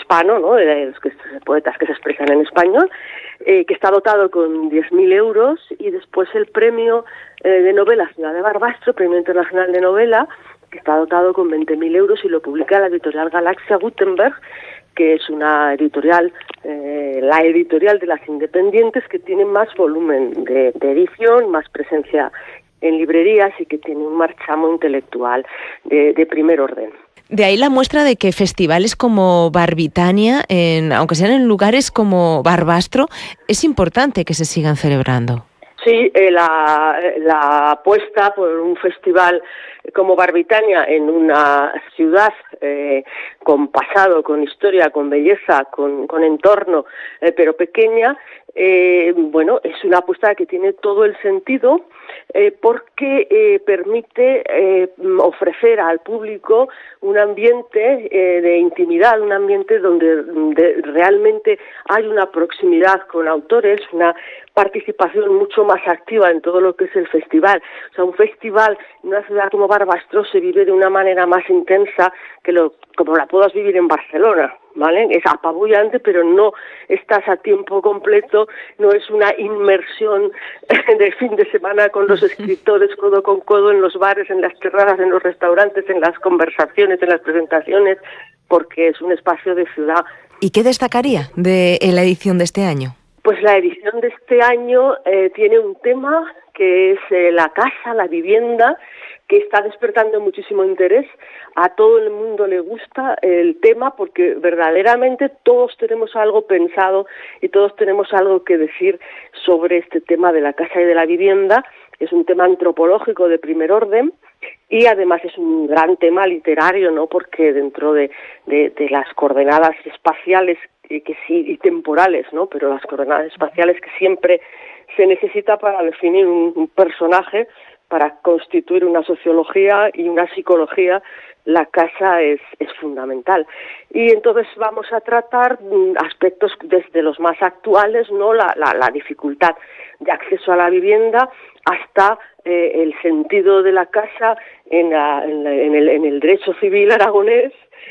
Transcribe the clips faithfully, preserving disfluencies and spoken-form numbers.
hispano, ¿no? De los que, poetas que se expresan en español, eh, que está dotado con diez mil euros, y después el premio eh, de novela Ciudad de Barbastro, Premio Internacional de Novela, que está dotado con veinte mil euros y lo publica la editorial Galaxia Gutenberg, que es una editorial, eh, la editorial de las independientes, que tiene más volumen de, de edición, más presencia en librerías y que tiene un marchamo intelectual de, de primer orden. De ahí la muestra de que festivales como Barbitania, en, aunque sean en lugares como Barbastro, es importante que se sigan celebrando. Sí, eh, la, la apuesta por un festival como Barbitania en una ciudad eh, con pasado, con historia, con belleza, con, con entorno, eh, pero pequeña, eh, bueno, es una apuesta que tiene todo el sentido, eh, porque eh, permite eh, ofrecer al público un ambiente eh, de intimidad, un ambiente donde de, realmente hay una proximidad con autores, una participación mucho más activa en todo lo que es el festival. O sea, un festival en una ciudad como Barbastro se vive de una manera más intensa que lo como la puedas vivir en Barcelona, ¿vale? Es apabullante, pero no estás a tiempo completo, no es una inmersión de fin de semana con los escritores codo con codo en los bares, en las terrazas, en los restaurantes, en las conversaciones, en las presentaciones, porque es un espacio de ciudad. ¿Y qué destacaría de la edición de este año? Pues la edición de este año eh, tiene un tema que es eh, la casa, la vivienda, que está despertando muchísimo interés. A todo el mundo le gusta el tema porque verdaderamente todos tenemos algo pensado y todos tenemos algo que decir sobre este tema de la casa y de la vivienda. Es un tema antropológico de primer orden y además es un gran tema literario, ¿no? Porque dentro de, de, de las coordenadas espaciales que, que sí y temporales, ¿no? Pero las coordenadas espaciales que siempre se necesita para definir un, un personaje, para constituir una sociología y una psicología, la casa es, es fundamental. Y entonces vamos a tratar aspectos desde los más actuales, ¿no? La, la, la dificultad de acceso a la vivienda hasta eh, el sentido de la casa en, la, en, la, en, el, en el derecho civil aragonés,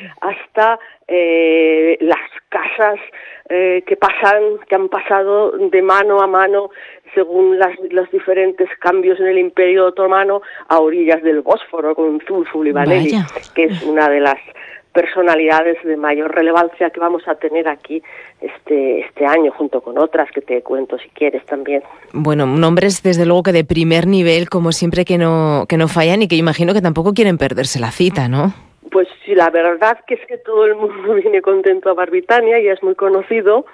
hasta eh, las casas eh, que pasan, que han pasado de mano a mano según las, los diferentes cambios en el Imperio Otomano a orillas del Bósforo con Zulful-Livaneli, que es una de las personalidades de mayor relevancia que vamos a tener aquí este este año, junto con otras que te cuento si quieres también. Bueno, nombres desde luego que de primer nivel, como siempre, que no que no fallan y que imagino que tampoco quieren perderse la cita, ¿no? Pues sí, la verdad que es que todo el mundo viene contento a Barbitania, ya es muy conocido.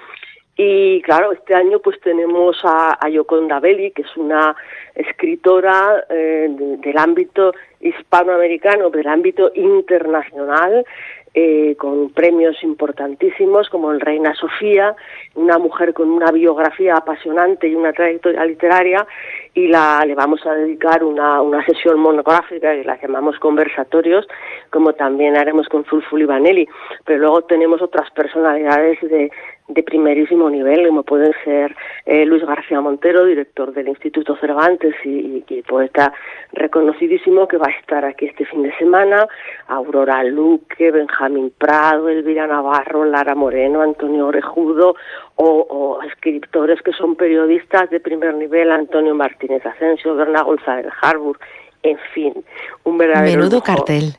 Y claro, este año pues tenemos a, a Yoconda Belli, que es una escritora eh, de, del ámbito hispanoamericano, del ámbito internacional, eh, con premios importantísimos como el Reina Sofía, una mujer con una biografía apasionante y una trayectoria literaria, y la le vamos a dedicar una, una sesión monográfica que la llamamos conversatorios, como también haremos con Zulful-Livaneli. Pero luego tenemos otras personalidades de de primerísimo nivel, como pueden ser eh, Luis García Montero, director del Instituto Cervantes y, y poeta reconocidísimo, que va a estar aquí este fin de semana, Aurora Luque, Benjamín Prado, Elvira Navarro, Lara Moreno, Antonio Orejudo, o, o escritores que son periodistas de primer nivel, Antonio Martínez Asensio, Berna González Harburg. En fin, un verdadero Menudo lujo. Cartel.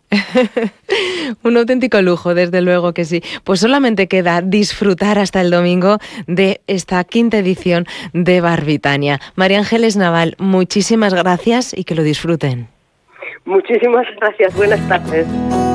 Un auténtico lujo, desde luego que sí. Pues solamente queda disfrutar hasta el domingo de esta quinta edición de Barbitania. María Ángeles Naval, muchísimas gracias y que lo disfruten. Muchísimas gracias. Buenas tardes.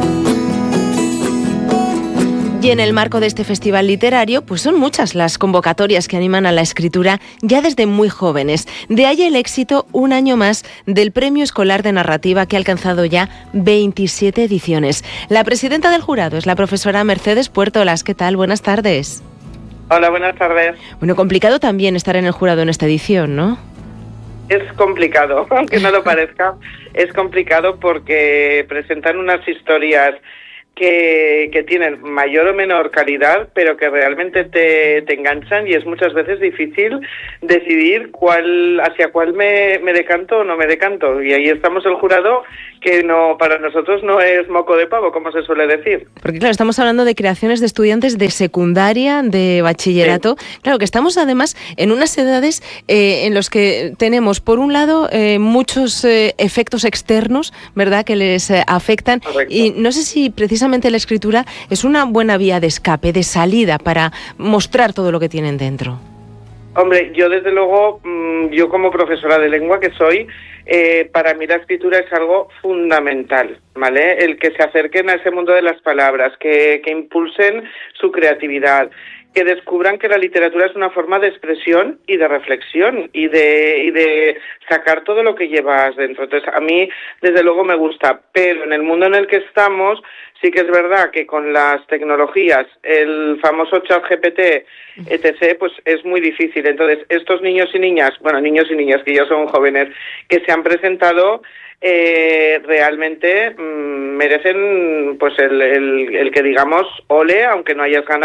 Y en el marco de este festival literario, pues son muchas las convocatorias que animan a la escritura ya desde muy jóvenes. De ahí el éxito, un año más, del Premio Escolar de Narrativa, que ha alcanzado ya veintisiete ediciones. La presidenta del jurado es la profesora Mercedes Puertolas. ¿Qué tal? Buenas tardes. Hola, buenas tardes. Bueno, complicado también estar en el jurado en esta edición, ¿no? Es complicado, aunque no lo parezca. Es complicado porque presentan unas historias que, que tienen mayor o menor calidad, pero que realmente te, te enganchan y es muchas veces difícil decidir cuál hacia cuál me, me decanto o no me decanto. Y ahí estamos el jurado, que no para nosotros no es moco de pavo, como se suele decir. Porque claro, estamos hablando de creaciones de estudiantes de secundaria, de bachillerato. Sí. Claro, que estamos además en unas edades eh, en los que tenemos, por un lado, eh, muchos eh, efectos externos, ¿verdad?, que les eh, afectan. Correcto. Y no sé si precisamente la escritura es una buena vía de escape, de salida, para mostrar todo lo que tienen dentro. Hombre, yo desde luego, yo como profesora de lengua que soy, eh, para mí la escritura es algo fundamental, ¿vale? El que se acerquen a ese mundo de las palabras, que, que impulsen su creatividad, que descubran que la literatura es una forma de expresión y de reflexión y de, y de sacar todo lo que llevas dentro. Entonces, a mí, desde luego, me gusta, pero en el mundo en el que estamos, sí que es verdad que con las tecnologías, el famoso ChatGPT, etcétera, pues es muy difícil. Entonces, estos niños y niñas, bueno, niños y niñas que ya son jóvenes, que se han presentado, eh, realmente mmm, merecen pues el, el, el que digamos ole, aunque no hayas ganado